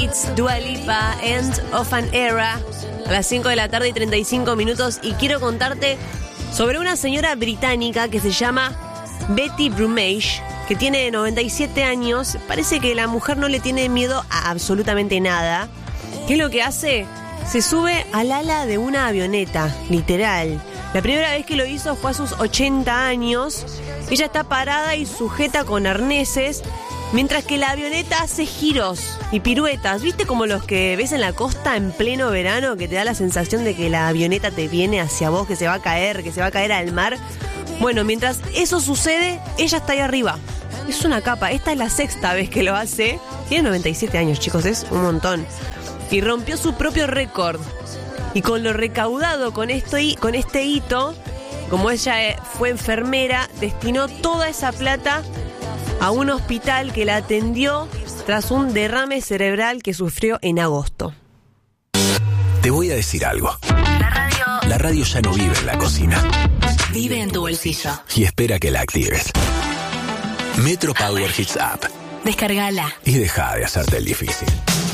Hits, Dua Lipa, End of an Era, a las 5 de la tarde y 35 minutos. Y quiero contarte sobre una señora británica que se llama Betty Brumage, que tiene 97 años. Parece que la mujer no le tiene miedo a absolutamente nada. ¿Qué es lo que hace? Se sube al ala de una avioneta, literal. La primera vez que lo hizo fue a sus 80 años. Ella está parada y sujeta con arneses, mientras que la avioneta hace giros y piruetas. ¿Viste como los que ves en la costa en pleno verano, que te da la sensación de que la avioneta te viene hacia vos, que se va a caer al mar? Bueno, mientras eso sucede, ella está ahí arriba. Es una capa. Esta es la sexta vez que lo hace. Tiene 97 años, chicos, es un montón. Y rompió su propio récord. Y con lo recaudado con este hito, como ella fue enfermera, destinó toda esa plata a un hospital que la atendió tras un derrame cerebral que sufrió en agosto. Te voy a decir algo. La radio ya no vive en la cocina. Vive en tu bolsillo. Y espera que la actives. Metro Power Hits App. Descárgala. Y deja de hacerte el difícil.